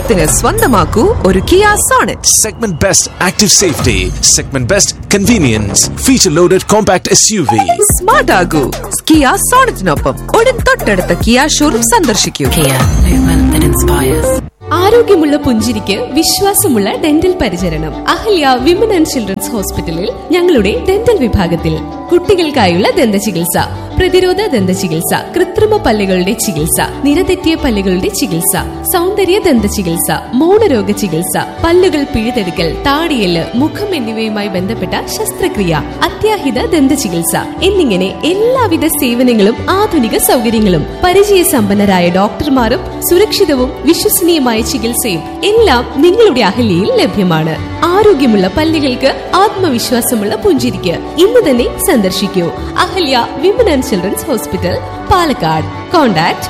ഓണത്തിന് സ്വന്തമാക്കൂ ഒരു Kia Sonet. Segment Best Active Safety, Segment Best Convenience, Feature Loaded Compact SUV. Smart ആകൂ Kia Sonetനൊപ്പം ഉടൻ തൊട്ടടുത്ത Kia ഷോറൂം സന്ദർശിക്കൂ. Kia, movement that inspires. ആരോഗ്യമുള്ള പുഞ്ചിരിക്ക് വിശ്വാസമുള്ള ഡെന്റൽ പരിചരണം. അഹല്യ വിമൻ ആൻഡ് ചിൽഡ്രൻസ് ഹോസ്പിറ്റലിൽ ഞങ്ങളുടെ ഡെന്റൽ വിഭാഗത്തിൽ കുട്ടികൾക്കായുള്ള ദന്ത ചികിത്സ, പ്രതിരോധ ദന്ത ചികിത്സ, കൃത്രിമ പല്ലുകളുടെ ചികിത്സ, നിരതെറ്റിയ പല്ലുകളുടെ ചികിത്സ, സൗന്ദര്യ ദന്ത ചികിത്സ, മൗനരോഗ ചികിത്സ, പല്ലുകൾ പിഴുതെടുക്കൽ, താടിയല്, മുഖം എന്നിവയുമായി ബന്ധപ്പെട്ട ശസ്ത്രക്രിയ, അത്യാഹിത ദന്ത ചികിത്സ എന്നിങ്ങനെ എല്ലാവിധ സേവനങ്ങളും ആധുനിക സൗകര്യങ്ങളും പരിചയസമ്പന്നരായ ഡോക്ടർമാരും സുരക്ഷിതവും വിശ്വസനീയമായ ചികിത്സയും എല്ലാം നിങ്ങളുടെ അഹല്യയിൽ ലഭ്യമാണ്. ആരോഗ്യമുള്ള പല്ലുകൾക്ക് ആത്മവിശ്വാസമുള്ള പുഞ്ചിരിക്ക് ഇന്ന് തന്നെ സന്ദർശിക്കൂ. Ahalya women and children's hospital, Palakkad. Contact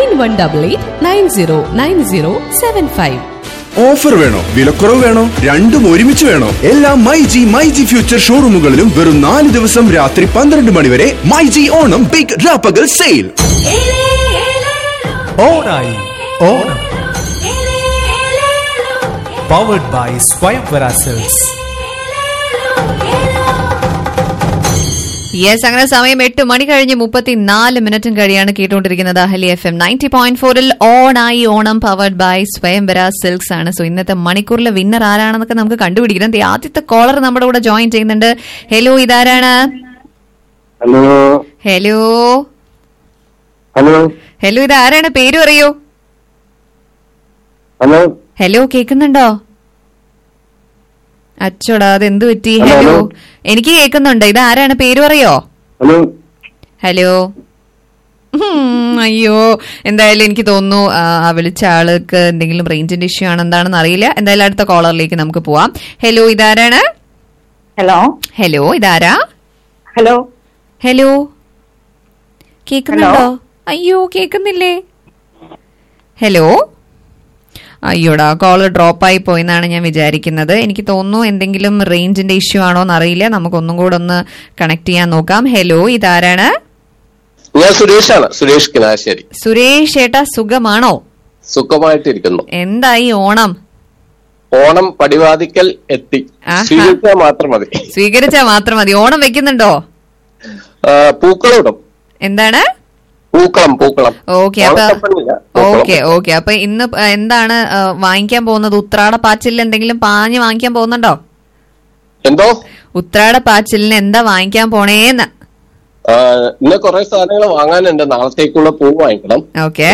9188909075. Offer വേണോ, വിലക്കുറവ് വേണോ, രണ്ടും ഒരുമിച്ച് വേണോ? എല്ലാ മൈജി ഫ്യൂച്ചർ ഷോറൂമുകളിലും വെറും 4 ദിവസം രാത്രി 12 മണി വരെ മൈജി ഓണം ബിഗ് രാപ്പകൽ സെയിൽ. ഓണായി ഓണം പവർഡ് ബൈ സ്വയംവര സെൽസ്. യെസ്, അങ്ങനെ സമയം 8 മണി കഴിഞ്ഞ് 34 കഴിയാണ് കേട്ടുകൊണ്ടിരിക്കുന്നത് അഹല്യ FM 90.4 ഓണായി ഓണം പവർഡ് ബൈ സ്വയംവര സിൽക്സ് ആണ്. സോ ഇന്നത്തെ മണിക്കൂറിലെ വിന്നർ ആരാണെന്നൊക്കെ നമുക്ക് കണ്ടുപിടിക്കണം. ആദ്യത്തെ കോളർ നമ്മുടെ കൂടെ ജോയിൻ ചെയ്യുന്നുണ്ട്. ഹലോ, ഇതാരാണ്? ഹലോ ഹലോ ഹലോ ഹലോ ഇതാരാണ്? പേര് പറയൂ. ഹലോ ഹലോ, കേൾക്കുന്നുണ്ടോ? അച്ചോടാ, അതെന്ത് പറ്റി? ഹലോ, എനിക്ക് കേൾക്കുന്നുണ്ട്. ഇതാരാണ്? പേര് പറയോ? Hello hello. അയ്യോ, എന്തായാലും എനിക്ക് തോന്നുന്നു വിളിച്ച ആൾക്ക് എന്തെങ്കിലും റേഞ്ചിന്റെ ഇഷ്യൂ ആണ്, എന്താണെന്ന് അറിയില്ല. എന്തായാലും അടുത്ത കോളറിലേക്ക് നമുക്ക് പോവാം. ഹലോ, ഇതാരാണ്? ഹലോ ഹലോ, ഇതാരാ? ഹലോ ഹലോ, കേൾക്കുന്നുണ്ടോ? അയ്യോ, കേൾക്കുന്നില്ലേ? ഹലോ. അയ്യോടാ, കോള് ഡ്രോപ്പായി പോയെന്നാണ് ഞാൻ വിചാരിക്കുന്നത്. എനിക്ക് തോന്നുന്നു എന്തെങ്കിലും റേഞ്ചിന്റെ ഇഷ്യൂ ആണോന്ന് അറിയില്ല. നമുക്കൊന്നും കൂടെ ഒന്ന് കണക്ട് ചെയ്യാൻ നോക്കാം. ഹലോ, ഇതാരാണ്? ഞാൻ സുരേഷാണ്, സുരേഷ് കിനാശ്ശേരി. സുരേഷ് ചേട്ടാ, സുഖമാണോ? സുഖമായിട്ടിരിക്കുന്നു. എന്തായി ഓണം? ഓണം പടിവാതിക്കൽ എത്തി. സ്വീകരിച്ചാൽ മാത്രം മതി. സ്വീകരിച്ചാൽ മാത്രം മതി. ഓണം വെക്കുന്നുണ്ടോ? പൂക്കളം ഇടും. എന്താണ്? പൂക്കളം. ഓക്കെ. അപ്പൊ ഇന്ന് എന്താണ് വാങ്ങിക്കാൻ പോകുന്നത്? ഉത്രാട പാച്ചിലിന് എന്തെങ്കിലും പാഞ്ഞ് വാങ്ങിക്കാൻ പോകുന്നുണ്ടോ? എന്തോ ഉത്രാട പാച്ചിലിന് എന്താ വാങ്ങിക്കാൻ പോണേന്ന്? ഇന്ന് കുറെ സാധനങ്ങൾ വാങ്ങാനുണ്ട്. നാളത്തേക്കുള്ള പൂ വാങ്ങിക്കണം. ഓക്കെ.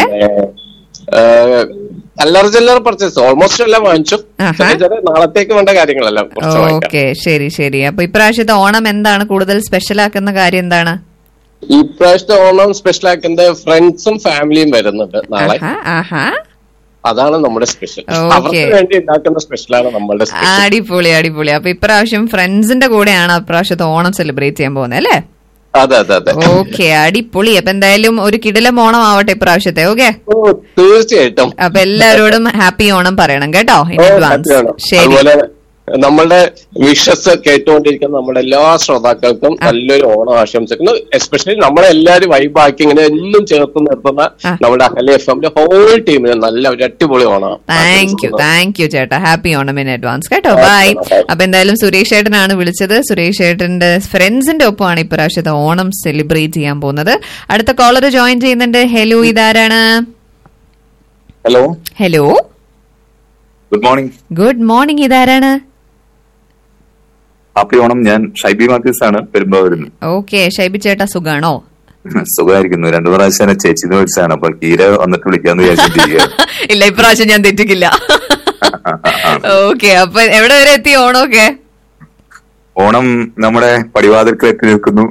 അല്ലറ ചില്ലറ പർച്ചേസ് ഓൾമോസ്റ്റ് എല്ലാം വാങ്ങിച്ചു. നാളത്തേക്ക് വേണ്ട കാര്യങ്ങളെല്ലാം. ഓക്കെ, ശരി. അപ്പൊ ഇപ്രാവശ്യത്തെ ഓണം എന്താണ് കൂടുതൽ സ്പെഷ്യൽ ആക്കുന്ന കാര്യം? എന്താണ് ഈ പ്രാവശ്യത്തെ ഓണം സ്പെഷ്യൽ ആക്കുന്നത്? ഫ്രണ്ട്സും ഫാമിലിയും വരുന്നുണ്ട് നാളെ. അതാണ് നമ്മുടെ സ്പെഷ്യൽ. അവർക്ക് വേണ്ടി ഉണ്ടാക്കുന്ന സ്പെഷ്യലാണ് നമ്മളുടെ സ്പെഷ്യൽ. അടിപൊളി. അപ്പൊ ഇപ്രാവശ്യം ഫ്രണ്ട്സിന്റെ കൂടെയാണ് ഇപ്രാവശ്യത്തെ ഓണം സെലിബ്രേറ്റ് ചെയ്യാൻ പോകുന്നത് അല്ലേ? അതെ. ഓക്കെ, അടിപൊളി. അപ്പൊ എന്തായാലും ഒരു കിടിലം ഓണം ആവട്ടെ ഇപ്രാവശ്യത്തെ. ഓക്കെ, തീർച്ചയായിട്ടും. അപ്പൊ എല്ലാവരോടും ഹാപ്പി ഓണം പറയണം കേട്ടോ, ഇൻ അഡ്വാൻസ്. ശരി. നമ്മളുടെ വിഷസ് കേട്ടുകൊണ്ടിരിക്കുന്ന നമ്മുടെ എല്ലാ ശ്രോതാക്കൾക്കും നല്ലൊരു ഓണം ആശംസിക്കുന്നു. എസ്പെഷ്യലി നമ്മളെല്ലാരും വൈബാക്കി ഇങ്ങനെ എല്ലാം ചേർത്ത് നിർത്തുന്ന നമ്മുടെ അഹല്യ FM ഹോൾ ടീമിന് നല്ല ഒരു അടിപൊളി ഓണം. താങ്ക് യു ചേട്ടാ. ഹാപ്പി ഓണം ഇൻ അഡ്വാൻസ് കേട്ടോ. ബൈ. അപ്പൊ എന്തായാലും സുരേഷ് ചേട്ടനാണ് വിളിച്ചത്. സുരേഷ് ചേട്ടന്റെ ഫ്രണ്ട്സിന്റെ ഒപ്പമാണ് ഇപ്രാവശ്യത്തെ ഓണം സെലിബ്രേറ്റ് ചെയ്യാൻ പോകുന്നത്. അടുത്ത കോളർ ജോയിൻ ചെയ്യുന്നുണ്ട്. ഹലോ, ഇതാരാണ്? Hello good morning. ഇതാരാണ്? ഹാപ്പി ഓണം. ഞാൻ ഷൈബി മാത്യൂസ് ആണ്, പെരുമ്പാവൂരിൽ. ഓക്കെ, ഷൈബി ചേട്ടാ, സുഖാണോ? സുഖമായിരിക്കുന്നു. 2 പ്രാവശ്യം ചേച്ചിന്ന് വിളിച്ചാണ്. അപ്പൊ കീര വന്നിട്ട് വിളിക്കാന്ന് വിചാരിച്ചിരിക്കുക. ഇല്ല, ഇപ്രാവശ്യം ഞാൻ തെറ്റിക്കില്ല. ഓക്കെ, അപ്പൊ എവിടെ വരെ എത്തി ഓണമൊക്കെ? ഓണം നമ്മുടെ പടിവാതിൽക്കലെത്തി നിൽക്കുന്നു.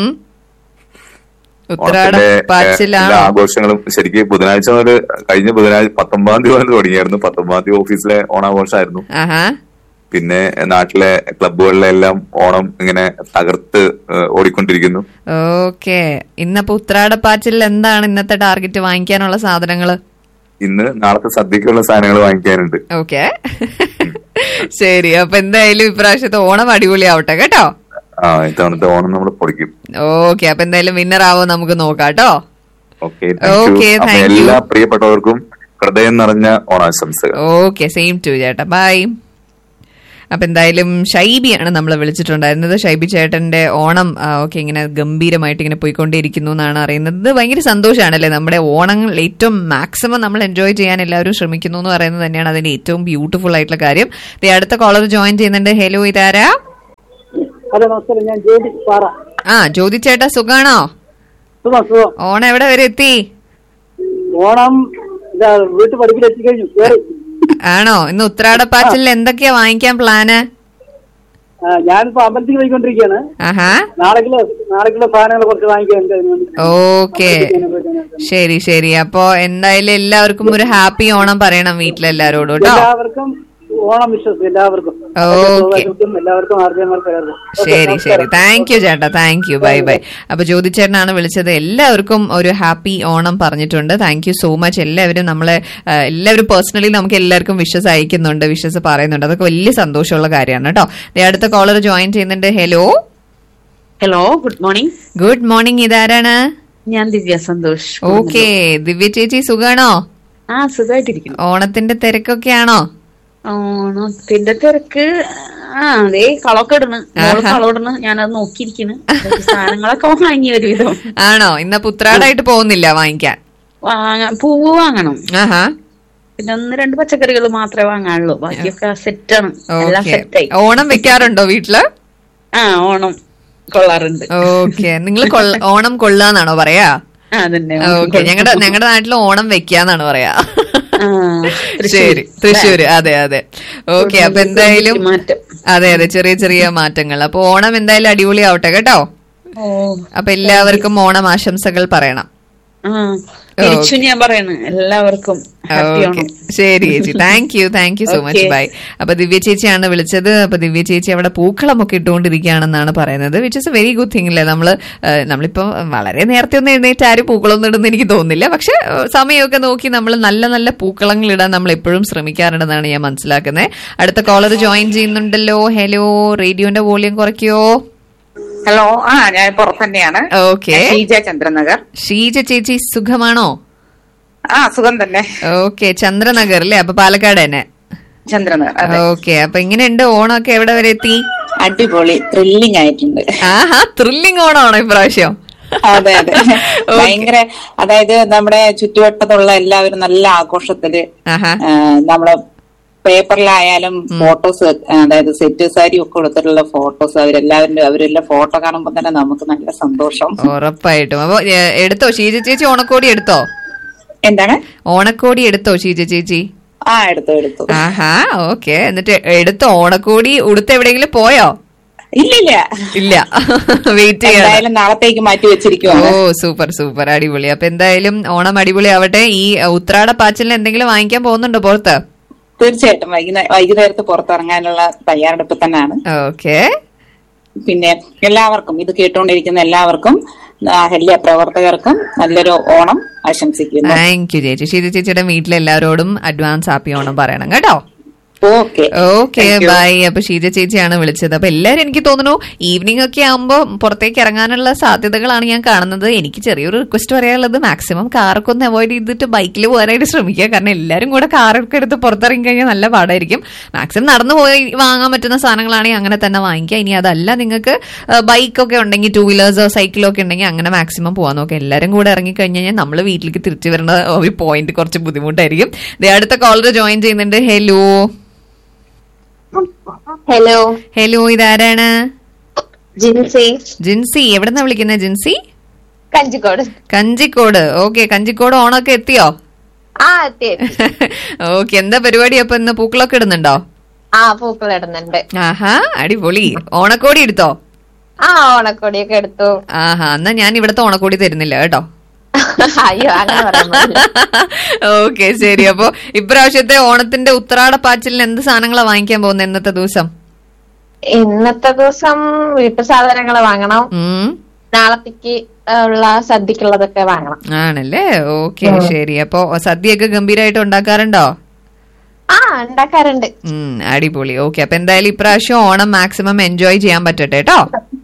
ആഘോഷങ്ങളും ശരിക്കും ബുധനാഴ്ച മുതൽ കഴിഞ്ഞ ബുധനാഴ്ച 19 മുതൽ തുടങ്ങിയായിരുന്നു. 19 ഓഫീസിലെ ഓണാഘോഷമായിരുന്നു. പിന്നെ നാട്ടിലെ ക്ലബുകളിലെ എല്ലാം ഓണം ഇങ്ങനെ തകർത്ത് ഓടിക്കൊണ്ടിരിക്കുന്നു. ഓക്കെ, ഇന്നപ്പോ ഉത്രാടപ്പാച്ചിൽ എന്താണ് ഇന്നത്തെ ടാർഗറ്റ് വാങ്ങിക്കാനുള്ള സാധനങ്ങള്? ഇന്ന് നാളത്തെ സദ്യക്കുള്ള സാധനങ്ങൾ വാങ്ങിക്കാനുണ്ട്. ഓക്കെ, ശരി. അപ്പൊ എന്തായാലും ഇപ്രാവശ്യത്തെ ഓണം അടിപൊളിയാവട്ടെ കേട്ടോ. ഇത്തവണത്തെ ഓണം നമ്മൾ പൊളിക്കും. ഓക്കെ, അപ്പൊ എന്തായാലും വിന്നർ ആവോ നമുക്ക് നോക്കാം കേട്ടോ. ഓക്കെ, എല്ലാ പ്രിയപ്പെട്ടവർക്കും ഹൃദയം നിറഞ്ഞ ഓണാശംസകൾ. ഓക്കെ, സെയിം ടു ചേട്ടാ, ബൈ. അപ്പൊ എന്തായാലും ഷൈബിയാണ് നമ്മളെ വിളിച്ചിട്ടുണ്ടായിരുന്നത്. ഷൈബി ചേട്ടന്റെ ഓണം ഓക്കെ ഇങ്ങനെ ഗംഭീരമായിട്ട് ഇങ്ങനെ പോയിക്കൊണ്ടേയിരിക്കുന്നു എന്നാണ് അറിയുന്നത്. ഭയങ്കര സന്തോഷമാണല്ലേ, നമ്മുടെ ഓണങ്ങൾ ഏറ്റവും മാക്സിമം നമ്മൾ എൻജോയ് ചെയ്യാൻ എല്ലാവരും ശ്രമിക്കുന്നു എന്ന് പറയുന്നത് തന്നെയാണ് അതിന്റെ ഏറ്റവും ബ്യൂട്ടിഫുൾ ആയിട്ടുള്ള കാര്യം. അടുത്ത കോളർ ജോയിൻ ചെയ്യുന്നുണ്ട്. ഹലോ, ഇതാരാ? ഹലോ, നമസ്കാരം. ഞാൻ ജ്യോതി പാറ. ജ്യോതി ചേട്ടാ, സുഖാണോ? ഓണം എവിടെ വരെ എത്തി? ഓണം വീട്ടു പഠിപ്പിൽ എത്തിക്കഴിഞ്ഞു. ആണോ? ഇന്ന് ഉത്രാടപ്പാച്ചിൽ എന്തൊക്കെയാ വാങ്ങിക്കാൻ പ്ലാന്? ഞാനിപ്പോ അമ്പലത്തിൽ പോയിക്കൊണ്ടിരിക്കുകയാണ്. നാളേക്കുള്ള സാധനങ്ങൾ കുറച്ച് വാങ്ങിക്കാൻ. ഓക്കെ, ശരി ശരി. അപ്പൊ എന്തായാലും എല്ലാവർക്കും ഒരു ഹാപ്പി ഓണം പറയണം വീട്ടിലെല്ലാരോടും കേട്ടോ. എല്ലാവർക്കും ഓണം വിശ്വസിക്കും. എല്ലാവർക്കും ശരി ശരി. താങ്ക് യു ചേട്ടാ, താങ്ക് യു, ബൈ ബൈ. അപ്പൊ ജ്യോതി ചേട്ടനാണ് വിളിച്ചത്. എല്ലാവർക്കും ഒരു ഹാപ്പി ഓണം പറഞ്ഞിട്ടുണ്ട്. Thank you so much. എല്ലാവരും പേഴ്സണലി നമുക്ക് എല്ലാവർക്കും വിഷസ് അയക്കുന്നുണ്ട്, വിഷസ് പറയുന്നുണ്ട്. അതൊക്കെ വലിയ സന്തോഷമുള്ള കാര്യമാണ് കേട്ടോ. അടുത്ത കോളർ ജോയിൻ ചെയ്യുന്നുണ്ട്. Hello. Hello, good morning. Good morning. ഇതാരാണ്? ഞാൻ ദിവ്യ സന്തോഷ്. ഓക്കെ, ദിവ്യ ചേച്ചി സുഖാണോ? സുഖമായിട്ടിരിക്കുന്നു. ഓണത്തിന്റെ തിരക്കൊക്കെയാണോ? ഓണത്തിന്റെ തിരക്ക് അതേ കളൊക്കെ ഇടുന്നു, കളമിടുന്നു. ഞാനത് നോക്കിയിരിക്കുന്നു. സാധനങ്ങളൊക്കെ വാങ്ങി ഒരു വിധം. ആണോ? ഇന്ന് ഉത്രാടായിട്ട് പോകുന്നില്ല വാങ്ങിക്കാൻ? പൂവ് വാങ്ങണം, പിന്നെ 1-2 പച്ചക്കറികൾ മാത്രമേ വാങ്ങാനുള്ളൂ. ബാക്കിയൊക്കെ സെറ്റാണ്, എല്ലാം സെറ്റായി. ഓണം വെക്കാറുണ്ടോ വീട്ടില്? ഓണം കൊള്ളാറുണ്ട്. ഓക്കെ, നിങ്ങൾ ഓണം കൊള്ളാന്നാണോ പറയാ? അതന്നെ. ഓക്കെ, ഞങ്ങളുടെ നാട്ടിൽ ഓണം വെക്കാന്നാണ് പറയാ. ശരി, തൃശ്ശൂര്. അതെ അതെ. ഓക്കെ, അപ്പൊ എന്തായാലും അതെ അതെ, ചെറിയ ചെറിയ മാറ്റങ്ങൾ. അപ്പൊ ഓണം എന്തായാലും അടിപൊളിയാവട്ടെ കേട്ടോ. അപ്പൊ എല്ലാവർക്കും ഓണം ആശംസകൾ പറയണം. ഞാൻ പറയുന്നു എല്ലാവർക്കും. ശരി ചേച്ചി, thank you so much, by. അപ്പൊ ദിവ്യ ചേച്ചിയാണ് വിളിച്ചത്. അപ്പൊ ദിവ്യ ചേച്ചി അവിടെ പൂക്കളമൊക്കെ ഇട്ടുകൊണ്ടിരിക്കുകയാണെന്നാണ് പറയുന്നത്. Which is A very good thing അല്ലേ. നമ്മളിപ്പോ വളരെ നേരത്തെ ഒന്നും എഴുന്നേറ്റ് ആരും പൂക്കളൊന്നും ഇടുന്ന എനിക്ക് തോന്നുന്നില്ല. പക്ഷെ സമയമൊക്കെ നോക്കി നമ്മൾ നല്ല നല്ല പൂക്കളങ്ങൾ ഇടാൻ നമ്മൾ എപ്പോഴും ശ്രമിക്കാറുണ്ടെന്നാണ് ഞാൻ മനസ്സിലാക്കുന്നത്. അടുത്ത കോളർ ജോയിൻ ചെയ്യുന്നുണ്ടല്ലോ. Hello, റേഡിയോന്റെ volume കുറയ്ക്കോ? ഹലോ, ഞാൻ പുറത്ത് തന്നെയാണ്. ഓക്കെ, ഷീജ, ചന്ദ്രനഗർ. ഷീജ ചേച്ചി സുഖമാണോ? സുഖം തന്നെ. ഓക്കെ, ചന്ദ്രനഗർ അല്ലേ? അപ്പൊ പാലക്കാട് തന്നെ. ചന്ദ്രനഗർ. ഓക്കെ, അപ്പൊ എങ്ങനെയുണ്ട് ഓണമൊക്കെ എവിടെ വരെ എത്തി? അടിപൊളി, ത്രില്ലിംഗ് ആയിട്ടുണ്ട്. ത്രില്ലിംഗ് ഓണമാണോ ഇപ്രാവശ്യം? അതെ അതെ, ഭയങ്കര. അതായത് നമ്മുടെ ചുറ്റുവട്ടത്തുള്ള എല്ലാവരും നല്ല ആഘോഷത്തില് നമ്മളെ പേപ്പറിലായാലും ഫോട്ടോസ്, അതായത് സെറ്റ് സാരി ഒക്കെ കൊടുത്തിട്ടുള്ള ഫോട്ടോസ്, അവരെല്ലാം ഫോട്ടോ കാണുമ്പോ തന്നെ നമുക്ക് നല്ല സന്തോഷം. ഉറപ്പായിട്ടും. അപ്പൊ എടുത്തോ ഷീജ ചേച്ചി? ഓണക്കോടി എടുത്തോ? എന്താണ്? ഓണക്കോടി എടുത്തോ ഷീജ ചേച്ചി? എടുത്തു. ഓക്കെ, എന്നിട്ട് എടുത്തോ ഓണക്കോടി? ഉടുത്ത് എവിടെയെങ്കിലും പോയോ? ഇല്ല, വെയിറ്റ് ചെയ്യാം, നാളത്തേക്ക് മാറ്റി വെച്ചിരിക്കുവാണ്. സൂപ്പർ സൂപ്പർ, അടിപൊളി. അപ്പൊ എന്തായാലും ഓണം അടിപൊളി ആവട്ടെ. ഈ ഉത്രാടപ്പാച്ചിലിന് എന്തെങ്കിലും വാങ്ങിക്കാൻ പോകുന്നുണ്ടോ പുറത്ത്? തീർച്ചയായിട്ടും വൈകുന്നേരത്ത് പുറത്തിറങ്ങാനുള്ള തയ്യാറെടുപ്പ് തന്നെയാണ്. ഓക്കെ, പിന്നെ എല്ലാവർക്കും, ഇത് കേട്ടുകൊണ്ടിരിക്കുന്ന എല്ലാവർക്കും, അഹല്യ പ്രവർത്തകർക്കും നല്ലൊരു ഓണം ആശംസിക്കുന്നു. താങ്ക് യു ചേച്ചി. ഷീജ ചേച്ചിയുടെ വീട്ടിലെല്ലാവരോടും അഡ്വാൻസ് ഹാപ്പി ഓണം പറയണം കേട്ടോ. Okay, by. അപ്പൊ ഷീജ ചേച്ചിയാണ് വിളിച്ചത്. അപ്പൊ എല്ലാരും എനിക്ക് തോന്നുന്നു ഈവനിങ് ഒക്കെ ആകുമ്പോ പുറത്തേക്ക് ഇറങ്ങാനുള്ള സാധ്യതകളാണ് ഞാൻ കാണുന്നത്. എനിക്ക് ചെറിയൊരു റിക്വസ്റ്റ് പറയാനുള്ളത്, മാക്സിമം കാറൊക്കെ ഒന്ന് അവോയ്ഡ് ചെയ്തിട്ട് ബൈക്കിൽ പോകാനായിട്ട് ശ്രമിക്കുക. കാരണം എല്ലാരും കൂടെ കാറൊക്കെ എടുത്ത് പുറത്തിറങ്ങി കഴിഞ്ഞാൽ നല്ല പാടായിരിക്കും. മാക്സിമം നടന്നു പോയി വാങ്ങാൻ പറ്റുന്ന സാധനങ്ങളാണെങ്കിൽ അങ്ങനെ തന്നെ വാങ്ങിക്കുക. ഇനി അതല്ല, നിങ്ങൾക്ക് ബൈക്കൊക്കെ ഉണ്ടെങ്കിൽ, 2 വീലേഴ്സോ സൈക്കിളോ ഒക്കെ ഉണ്ടെങ്കിൽ അങ്ങനെ മാക്സിമം പോകാൻ നോക്കുക. എല്ലാരും കൂടെ ഇറങ്ങിക്കഴിഞ്ഞാൽ നമ്മൾ വീട്ടിലേക്ക് തിരിച്ചു വരേണ്ട ഒരു പോയിന്റ് കുറച്ച് ബുദ്ധിമുട്ടായിരിക്കും. അടുത്ത കോളർ ജോയിൻ ചെയ്യുന്നുണ്ട്. ഹലോ, ഇതാരാണ്? ജിൻസി. എവിടെന്നാ വിളിക്കുന്നത് ജിൻസി? കഞ്ചിക്കോട്. ഓക്കെ, കഞ്ചിക്കോട് ഓണമൊക്കെ എത്തിയോ? ഓക്കെ, എന്താ പരിപാടി? അപ്പൊ ഇന്ന് പൂക്കളൊക്കെ ഇടുന്നുണ്ടോ? പൂക്കളിടുന്നുണ്ട്. അടിപൊളി. ഓണക്കോടി എടുത്തോ? ഓണക്കോടിയൊക്കെ എടുത്തു. എന്നാ ഞാൻ ഇവിടത്തെ ഓണക്കോടി തരുന്നില്ല കേട്ടോ. അയ്യോ, അങ്ങനെ. ഓക്കെ, ശരി. അപ്പൊ ഇപ്രാവശ്യത്തെ ഓണത്തിന്റെ ഉത്രാടപ്പാച്ചിലിന് എന്ത് സാധനങ്ങളാ വാങ്ങിക്കാൻ പോകുന്നത് ഇന്നത്തെ ദിവസം? ഇന്നത്തെ ദിവസം വീട്ടു സാധനങ്ങൾ വാങ്ങണം. നാളത്തേക്ക് ഉള്ള സദ്യക്കുള്ളതൊക്കെ വാങ്ങണം. ആണല്ലേ? ഓക്കെ, ശരി. അപ്പൊ സദ്യയൊക്കെ ഗംഭീരമായിട്ട് ഉണ്ടാക്കാറുണ്ടോ? ഉണ്ടാക്കാറുണ്ട്. അടിപൊളി. ഓക്കെ, അപ്പൊ എന്തായാലും ഇപ്രാവശ്യം ഓണം മാക്സിമം എൻജോയ് ചെയ്യാൻ പറ്റട്ടെ കേട്ടോ.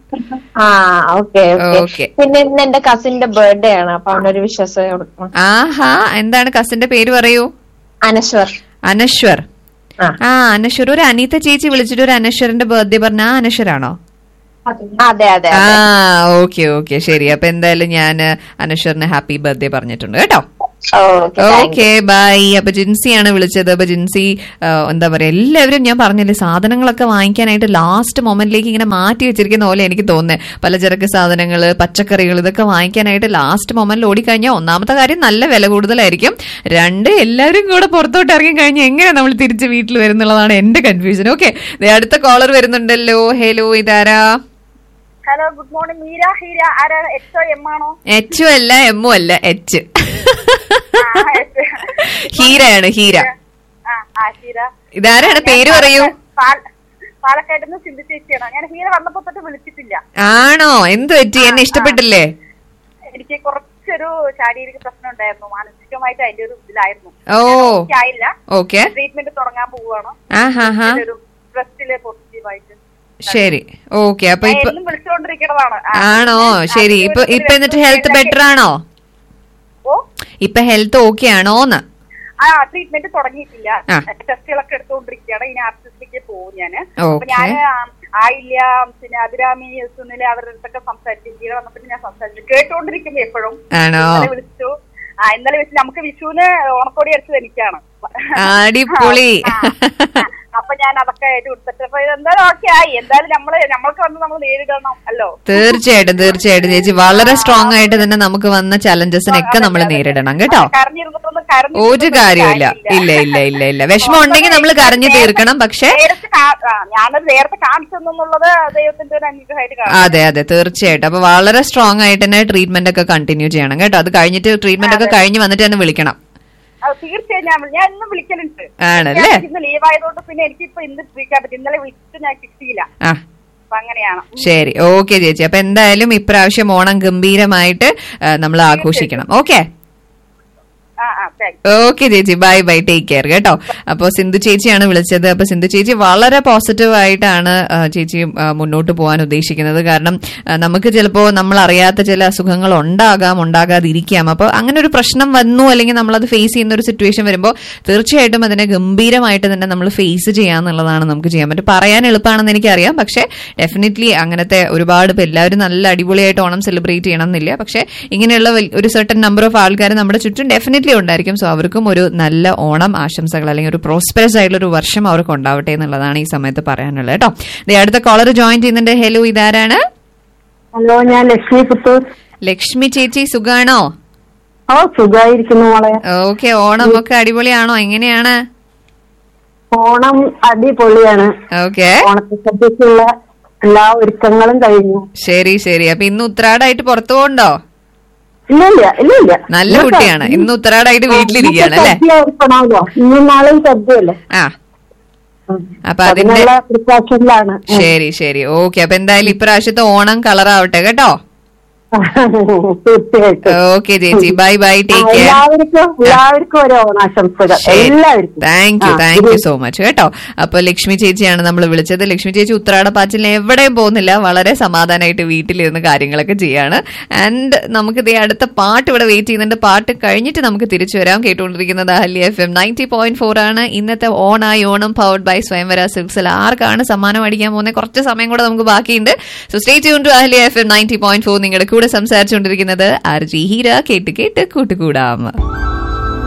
പിന്നെ ഇന്ന് എന്റെ കസിന്റെ ബർത്ത്ഡേ ആണ്. അപ്പൊ അവനൊരു വിശ്വാസം കൊടുക്കണം. എന്താണ് കസിന്റെ പേര് പറയൂ? അനശ്വർ. അനശ്വർ. അനശ്വർ. ഒരു അനീത ചേച്ചി വിളിച്ചിട്ട് ഒരു അനശ്വറിന്റെ ബർത്ത്ഡേ പറഞ്ഞ അനശ്വരാണോ? അതെ അതെ. ഓക്കെ ഓക്കെ ശരി. അപ്പൊ എന്തായാലും ഞാൻ അനശ്വറിന് ഹാപ്പി ബർത്ത്ഡേ പറഞ്ഞിട്ടുണ്ട് കേട്ടോ. Okay bye. അപ്പൊ ജിൻസിയാണ് വിളിച്ചത്. അപ്പൊ ജിൻസി എന്താ പറയാ, എല്ലാവരും ഞാൻ പറഞ്ഞില്ലേ സാധനങ്ങളൊക്കെ വാങ്ങിക്കാനായിട്ട് ലാസ്റ്റ് മൊമെന്റിലേക്ക് ഇങ്ങനെ മാറ്റി വെച്ചിരിക്കുന്ന പോലെ എനിക്ക് തോന്നുന്നത്. പലചരക്ക് സാധനങ്ങള്, പച്ചക്കറികൾ, ഇതൊക്കെ വാങ്ങിക്കാനായിട്ട് ലാസ്റ്റ് മൊമെന്റിൽ ഓടിക്കഴിഞ്ഞാൽ ഒന്നാമത്തെ കാര്യം നല്ല വില കൂടുതലായിരിക്കും, രണ്ട് എല്ലാവരും കൂടെ പുറത്തോട്ട് ഇറങ്ങി കഴിഞ്ഞാൽ എങ്ങനെ നമ്മൾ തിരിച്ച് വീട്ടിൽ വരുന്നുള്ളതാണ് എന്റെ കൺഫ്യൂഷൻ. ഓക്കെ, അടുത്ത കോളർ വരുന്നുണ്ടല്ലോ. ഹലോ, ഇതാരാ? Hello, good morning. Meera Heera. ആരാ? എച്ചോ എം ആണോ? എച്ചു അല്ല, എമ്മു അല്ല, എച്ച്. ഹീരയാണ്, ഹീര. ഇതാരാണ്? പേര് പറയൂ. പാലക്കാട് നിന്ന് സിന്ധു ചേച്ചിയാണ്. ഞാൻ ഹീര വന്നപ്പോ തൊട്ട് വിളിച്ചിട്ടില്ല. ആണോ? എന്ത് പറ്റി? എന്നെ ഇഷ്ടപ്പെട്ടില്ലേ? എനിക്ക് കുറച്ചൊരു ശാരീരിക പ്രശ്നം ഉണ്ടായിരുന്നു, മാനസികമായിട്ട് അതിന്റെ ഒരു ഇതിലായിരുന്നു. ആയില്ല. ഓക്കെ, ട്രീറ്റ്മെന്റ് തുടങ്ങാൻ പോവുകയാണ്. ഒരു സ്ട്രെസ്സില് പോസിറ്റീവായിട്ട്. ശരി, ഓക്കെ. അപ്പൊ ഇപ്പൊ വിളിച്ചുകൊണ്ടിരിക്കുന്നതാണ്. ആണോ? ശരി. ഇപ്പൊ എന്നിട്ട് ഹെൽത്ത് ബെറ്റർ ആണോ? ഇപ്പൊ ഹെൽത്ത് ഓക്കെ ആണോന്ന്? ട്രീറ്റ്മെന്റ് തുടങ്ങിയിട്ടില്ല, ടെസ്റ്റുകളൊക്കെ എടുത്തുകൊണ്ടിരിക്കുകയാണ്. ഇനി ആർട്ടിസ്റ്റിലേക്ക് പോകും ഞാന്. അപ്പൊ ഞാൻ ആയില്ല, പിന്നെ അഭിരാമി, സുനില അവരുടെ അടുത്തൊക്കെ സംസാരിച്ചു. ഇന്ത്യയിൽ വന്നപ്പോ ഞാൻ സംസാരിച്ചു, കേട്ടോണ്ടിരിക്കുമ്പോ എപ്പോഴും വിളിച്ചു. ഇന്നലെ വെച്ച് നമുക്ക് വിഷുവിന് ഓണക്കോടി അടിച്ചത് എനിക്കാണ്. അടിപൊളി. അപ്പൊ ഞാൻ അതൊക്കെ ആയിട്ട് കൊടുത്തിട്ട് അപ്പൊ എന്തായാലും ഓക്കെ ആയി. എന്തായാലും നമ്മൾക്ക് വന്ന് നമ്മൾ നേരിടണം അല്ലോ. തീർച്ചയായിട്ടും തീർച്ചയായിട്ടും ചേച്ചി, വളരെ സ്ട്രോങ് ആയിട്ട് തന്നെ നമുക്ക് വന്ന ചലഞ്ചസിനൊക്കെ നമ്മൾ നേരിടണം കേട്ടോ. ഒരു കാര്യമില്ല. ഇല്ല ഇല്ല ഇല്ല ഇല്ല, വിഷമം ഉണ്ടെങ്കിൽ നമ്മൾ കരഞ്ഞു തീർക്കണം. പക്ഷെ ഞാനത് നേരത്തെ കാണിച്ചെന്നുള്ളത് ദൈവത്തിന്റെ ഒരു അനുഗ്രഹമായിട്ട്. അതെ അതെ, തീർച്ചയായിട്ടും. അപ്പൊ വളരെ സ്ട്രോങ് ആയിട്ട് തന്നെ ട്രീറ്റ്മെന്റ് ഒക്കെ കണ്ടിന്യൂ ചെയ്യണം കേട്ടോ. അത് കഴിഞ്ഞിട്ട് ട്രീറ്റ്മെന്റ് ഒക്കെ കഴിഞ്ഞ് വന്നിട്ട് തന്നെ വിളിക്കണം. തീർച്ചയായും ഞാൻ ഇന്നും വിളിക്കലുണ്ട്. ആണല്ലേ? ഇന്ന് ലീവ് ആയതുകൊണ്ട് പിന്നെ എനിക്കിപ്പോ ഇന്ന് വിളിക്കാൻ പറ്റും. ഇന്നലെ വിളിച്ചിട്ട് ഞാൻ കിട്ടിയില്ല. അപ്പൊ അങ്ങനെയാണ്. ശരി, ഓക്കെ ചേച്ചി. അപ്പൊ എന്തായാലും ഇപ്രാവശ്യം ഓണം ഗംഭീരമായിട്ട് നമ്മൾ ആഘോഷിക്കണം. ഓക്കെ ഓക്കെ ചേച്ചി, ബൈ ബൈ, ടേക്ക് കെയർ കേട്ടോ. അപ്പൊ സിന്ധു ചേച്ചിയാണ് വിളിച്ചത്. അപ്പൊ സിന്ധു ചേച്ചി വളരെ പോസിറ്റീവ് ആയിട്ടാണ് ചേച്ചി മുന്നോട്ട് പോകാൻ ഉദ്ദേശിക്കുന്നത്. കാരണം നമുക്ക് ചിലപ്പോ നമ്മൾ അറിയാത്ത ചില അസുഖങ്ങൾ ഉണ്ടാകാതിരിക്കാം. അപ്പൊ അങ്ങനെ ഒരു പ്രശ്നം വന്നു, അല്ലെങ്കിൽ നമ്മളത് ഫേസ് ചെയ്യുന്ന ഒരു സിറ്റുവേഷൻ വരുമ്പോൾ തീർച്ചയായിട്ടും അതിനെ ഗംഭീരമായിട്ട് തന്നെ നമ്മൾ ഫേസ് ചെയ്യാന്നുള്ളതാണ് നമുക്ക് ചെയ്യാൻ പറ്റും. പറയാൻ എളുപ്പമാണെന്ന് എനിക്കറിയാം, പക്ഷെ ഡെഫിനറ്റ്ലി അങ്ങനത്തെ ഒരുപാട് ഇപ്പൊ എല്ലാവരും നല്ല അടിപൊളിയായിട്ട് ഓണം സെലിബ്രേറ്റ് ചെയ്യണം എന്നില്ല. പക്ഷെ ഇങ്ങനെയുള്ള ഒരു സർട്ടൻ നമ്പർ ഓഫ് ആൾക്കാർ നമ്മുടെ ചുറ്റും ഡെഫിനറ്റ്ലി ഉണ്ടായിരിക്കും. സോ അവർക്കും ഒരു നല്ല ഓണം ആശംസകൾ, അല്ലെങ്കിൽ ഒരു പ്രോസ്പെറസ് ആയിട്ടുള്ള ഒരു വർഷം അവർക്ക് ഉണ്ടാവട്ടെ എന്നുള്ളതാണ് ഈ സമയത്ത് പറയാനുള്ളത് കേട്ടോ. അടുത്ത കോളർ ജോയിൻ ചെയ്യുന്നുണ്ട്. ഹലോ, ഇതാരാണ്? ഹലോ, ഞാൻ ലക്ഷ്മി പുത്തൂർ. ലക്ഷ്മി ചേച്ചി, സുഖാണോ? സുഖായിരിക്കുന്നു മോളെ. ഓക്കെ, ഓണം ഒക്കെ അടിപൊളിയാണോ? എങ്ങനെയാണ് ഓണം? അടിപൊളിയാണ്. ഓക്കെ, ഓണത്തിനുള്ള എല്ലാ ഒരുക്കങ്ങളും കഴിഞ്ഞു. ശരി ശരി. അപ്പൊ ഇന്ന് ഉത്രാടായിട്ട് പുറത്തു പോകണ്ടോ? ഇല്ല. നല്ല കുട്ടിയാണ്. ഇന്ന് ഉത്തരാടായിട്ട് വീട്ടിലിരിക്കുകയാണ് അല്ലേ? ഇന്നും നാളെയും സദ്യയല്ലേ? അപ്പൊ അതിന്റെ പ്രിപ്പറേഷനിലാണ്. ശരി ശരി, ഓക്കെ. അപ്പൊ എന്തായാലും ഇപ്രാവശ്യത്തെ ഓണം കളറാവട്ടെ കേട്ടോ. ഓക്കെ ചേച്ചി, ബൈ ബൈ, ടേക്ക് കെയർ. എല്ലാവർക്കും ഒരു ഓണാശംസകൾ. എല്ലാവർക്കും താങ്ക് യു സോ മച്ച് കേട്ടോ. അപ്പൊ ലക്ഷ്മി ചേച്ചിയാണ് നമ്മൾ വിളിച്ചത്. ലക്ഷ്മി ചേച്ചി ഉത്രാട പാച്ചിലിന് എവിടെയും പോകുന്നില്ല, വളരെ സമാധാനമായിട്ട് വീട്ടിലിരുന്ന് കാര്യങ്ങളൊക്കെ ചെയ്യാണ്. ആൻഡ് നമുക്ക് അടുത്ത പാട്ട് ഇവിടെ വെയിറ്റ് ചെയ്യുന്നുണ്ട്. പാട്ട് കഴിഞ്ഞിട്ട് നമുക്ക് തിരിച്ചു വരാം. കേട്ടുകൊണ്ടിരിക്കുന്നത് അഹല്യ FM 90.4 ആണ്. ഇന്നത്തെ ഓണായി ഓണം പവർഡ് ബൈ സ്വയംവര സിൽക്സിൽ ആർക്കാണ് സമ്മാനം അടിക്കാൻ പോകുന്നത്? കുറച്ച് സമയം കൂടെ നമുക്ക് ബാക്കിയുണ്ട്. So stay tune to Ahalya FM 90.4. നിങ്ങളുടെ കൂടെ സംസാരിച്ചുകൊണ്ടിരിക്കുന്നത് RJ ഹീര. കേട്ട് കേട്ട് കൂട്ടുകൂടാം.